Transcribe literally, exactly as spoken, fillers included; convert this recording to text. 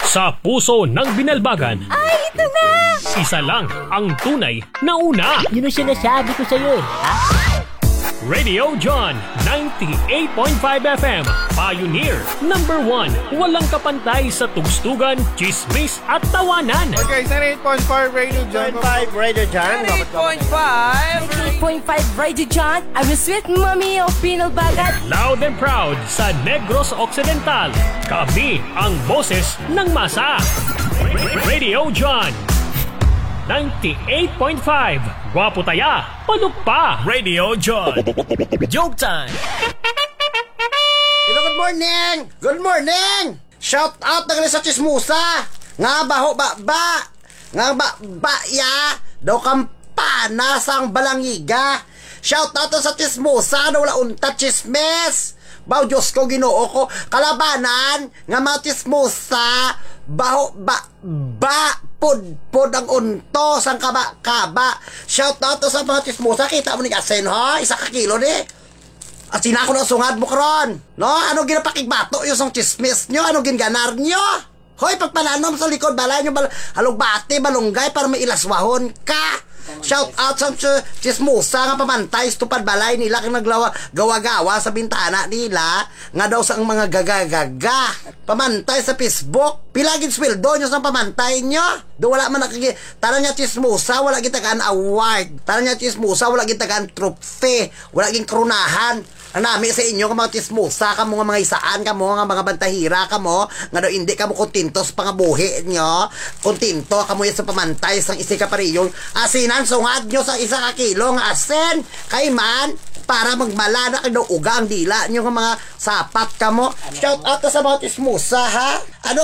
Sa puso ng binalbagan, Ay, ito na! isa lang ang tunay na una. Yun ang sinasabi ko sa'yo eh. Ha? Radio John ninety-eight point five F M, Pioneer number one. Walang kapantay sa tugstugan, chismis at tawanan. Okay, ninety-eight point five Radio John. five Radio John. eight point five eight point five Radio John. I'm a sweet mommy of Pinalbagan. Loud and proud sa Negros Occidental. Kami ang boses ng masa. Radio John ninety-eight point five. Gwapo taya, palukpa. Radio John. Joke time. Hello, good morning! Good morning! Shout out na galing sa chismusa! Nga baho ba ba! Nga ba ba ya! Daw kampana sang balangiga! Shout out na sa chismusa na wala unta chismes! Baw Diyos ko, ginoo ko, kalabanan nga mga chismusa, baho ba ba pud-pud ang unto sang kaba-kaba. Shout out to sa mga chismosa, kita mo ni Asen ha, isa ka kilo ni. At sinako na sungad mo karon. No, ano ginapakigbato yung sang chismis nyo, ano ginganar nyo? Hoy, pagpalanom sa likod balay nyo, bal halugbati, balunggay para may ilaswahon ka. Shout out sa chismosa nga pamantay tupad balay nila kang naglawa gawa-gawa sa bintana nila nga daw sa ang mga gagagaga. Pamantay sa Facebook. Pilagin sweldo nyo sa pamantay nyo. Do wala man nakigi tanan nya chismosa, wala gitagaan award. Tanan nya chismosa, wala gitagaan trophy, wala ging krunahan. Anami sa inyo ka mga chismosa, ka mga mga isaan, ka mga mga bantahira, ka mo nga daw hindi ka mo kontento sa pangabuhi nyo, kontento ka mo sa pamantay sang isi ka pariyong asinan sungad nyo sa isa ka kilo nga asen kay man para magmalana kayo uga ang dila nyo nga mga sapat ka mo. Shout out ka sa mga chismosa ha. Ano